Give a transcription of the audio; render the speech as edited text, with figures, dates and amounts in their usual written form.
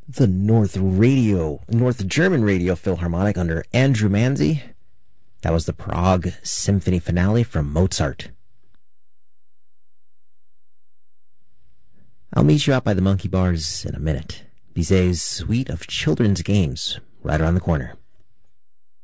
The North German Radio Philharmonic under Andrew Manzi. That was the Prague Symphony Finale from Mozart. I'll meet you out by the Monkey Bars in a minute. Bizet's suite of children's games right around the corner.